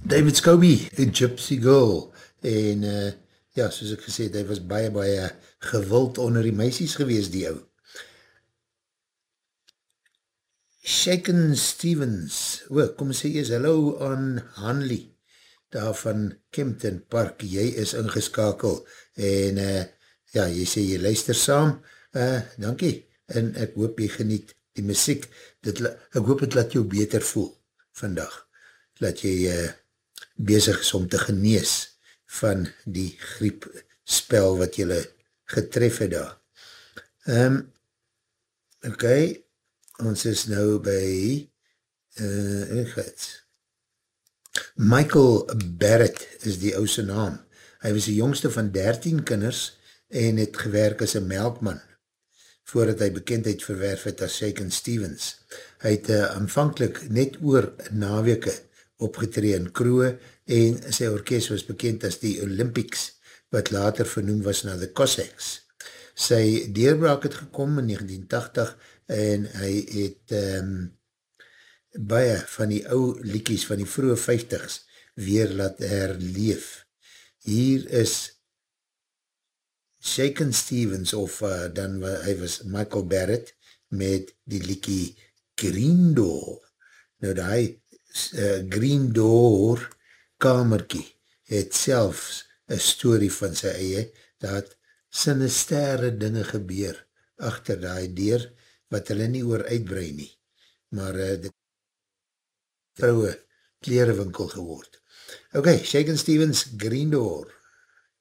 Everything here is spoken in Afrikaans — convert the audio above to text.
David Scobie, A Gypsy Girl, en ja, soos ek gesê het, hy was baie gewild onder die meisies gewees, die ou. Shaken Stevens, kom sê eers, hallo aan Hanley, daar van Kempton Park, jy is ingeskakel, en ja, jy sê jy luister saam, dankie, en ek hoop jy geniet die muziek, ek hoop het laat jou beter voel, vandag, laat jy bezig is om te genees van die griepspel wat jylle getref het daar. Ok, ons is nou by Michael Barrett is die ouse naam. Hy was die jongste van 13 kinders en het gewerk as een melkman voordat hy bekendheid verwerf het as Shaken Stevens. Hy het aanvankelijk net oor naweke opgetree in Kroe en sy orkest was bekend as die Olympics, wat later vernoem was na the Cossacks. Sy deurbraak het gekom in 1980 en hy het baie van die ou liedjies van die vroege 50s weer laat herleef. Hier is Shaken Stevens of dan hy was Michael Barrett met die liedjie Green Door. Nou die Green Door kamerkie het selfs een story van sy eie, dat sinistere dinge gebeur achter die deur, wat hulle nie oor uitbrei nie, maar dit vrouwe klerenwinkel geword. Ok, Shaken Stevens, Green Door.